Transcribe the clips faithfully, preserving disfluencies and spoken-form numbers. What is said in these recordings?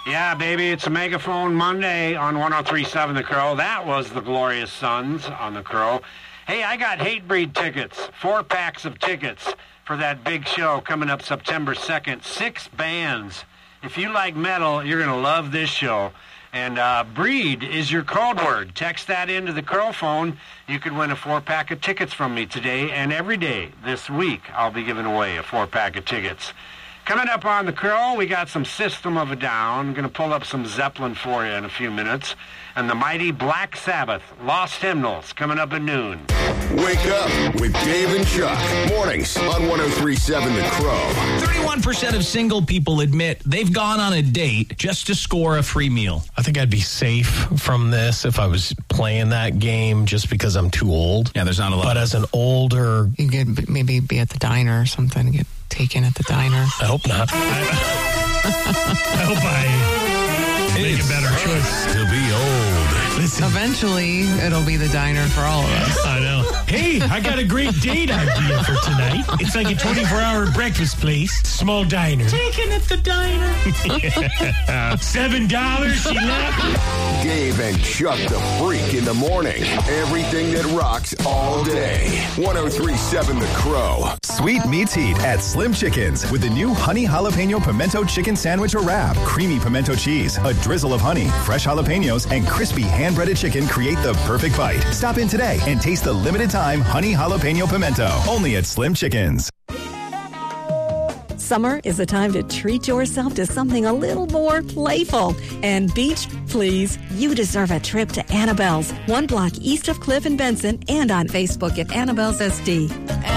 Yeah, baby, it's a Megaphone Monday on one oh three point seven The Crow. That was the Glorious Sons on The Crow. Hey, I got Hatebreed tickets, four packs of tickets for that big show coming up September second. Six bands. If you like metal, you're going to love this show. And uh, Breed is your code word. Text that into the Crow phone. You could win a four-pack of tickets from me today and every day this week. I'll be giving away a four-pack of tickets. Coming up on The Crow, we got some System of a Down. I'm going to pull up some Zeppelin for you in a few minutes. And the mighty Black Sabbath, Lost Hymnals, coming up at noon. Wake up with Dave and Chuck. Mornings on one oh three point seven The Crow. thirty-one percent of single people admit they've gone on a date just to score a free meal. I think I'd be safe from this if I was playing that game just because I'm too old. Yeah, there's not a lot. But as an older... You could maybe be at the diner or something, get taken at the diner. I hope not. I, I hope I make a better choice. To be old. Listen. Eventually, it'll be the diner for all of us. I know. Hey, I got a great date idea for tonight. It's like a twenty-four hour breakfast place, small diner. Taken at the diner. Yeah. Seven dollars, she left. Dave and Chuck the Freak in the morning. Everything that rocks all day. one oh three point seven The Crow. Sweet meets heat at Slim Chickens with the new honey jalapeno pimento chicken sandwich or wrap. Creamy pimento cheese, a drizzle of honey, fresh jalapenos, and crispy hand-breaded chicken create the perfect bite. Stop in today and taste the limited time honey jalapeno pimento. Only at Slim Chickens. Summer is the time to treat yourself to something a little more playful. And beach, please, you deserve a trip to Annabelle's, one block east of Cliff and Benson, and on Facebook at Annabelle's S D.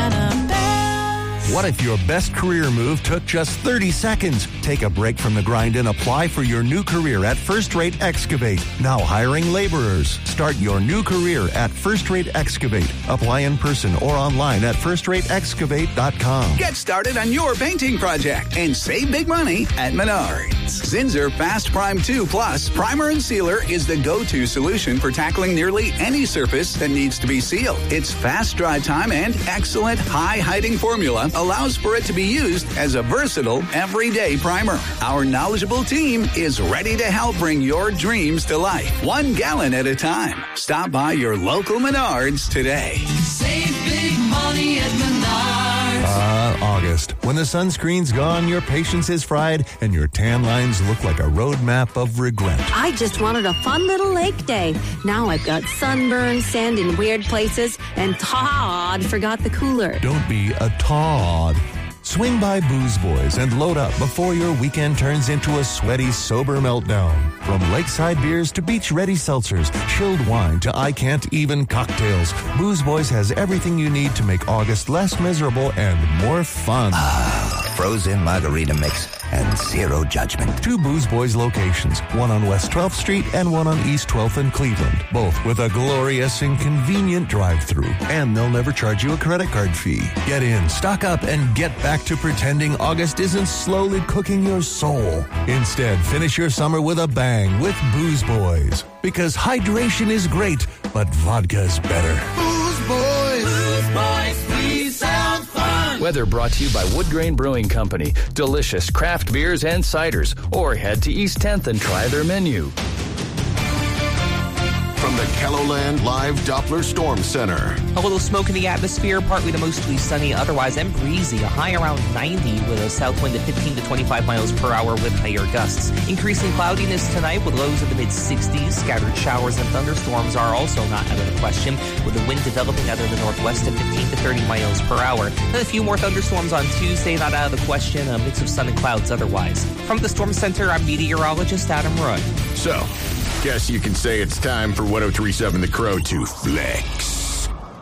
What if your best career move took just thirty seconds? Take a break from the grind and apply for your new career at First Rate Excavate. Now hiring laborers. Start your new career at First Rate Excavate. Apply in person or online at first rate excavate dot com. Get started on your painting project and save big money at Menards. Zinsser Fast Prime two Plus Primer and Sealer is the go-to solution for tackling nearly any surface that needs to be sealed. Its fast dry time and excellent high-hiding formula allows for it to be used as a versatile, everyday primer. Our knowledgeable team is ready to help bring your dreams to life, one gallon at a time. Stop by your local Menards today. Save big money at Menards. Ah, uh, August. When the sunscreen's gone, your patience is fried, and your tan lines look like a roadmap of regret. I just wanted a fun little lake day. Now I've got sunburn, sand in weird places, and Todd forgot the cooler. Don't be a Todd. Swing by Booze Boys and load up before your weekend turns into a sweaty, sober meltdown. From lakeside beers to beach-ready seltzers, chilled wine to I-can't-even cocktails, Booze Boys has everything you need to make August less miserable and more fun. Ah, frozen margarita mix and zero judgment. Two Booze Boys locations, one on West twelfth Street and one on East twelfth in Cleveland, both with a glorious and convenient drive-through. And they'll never charge you a credit card fee. Get in, stock up, and get back to pretending August isn't slowly cooking your soul. Instead, finish your summer with a bang with Booze Boys. Because hydration is great, but vodka's better. Booze Boys. Booze Boys, we sound fun. Weather brought to you by Wood Grain Brewing Company. Delicious craft beers and ciders. Or head to East tenth and try their menu. From the Kelloland Live Doppler Storm Center. A little smoke in the atmosphere, partly to mostly sunny, otherwise and breezy. A high around ninety with a south wind of fifteen to twenty-five miles per hour with higher gusts. Increasing cloudiness tonight with lows in the mid-sixties. Scattered showers and thunderstorms are also not out of the question, with the wind developing out of the northwest at fifteen to thirty miles per hour. And a few more thunderstorms on Tuesday, not out of the question. A mix of sun and clouds otherwise. From the Storm Center, I'm meteorologist Adam Rudd. So, guess you can say it's time for one oh three point seven The Crow to flex.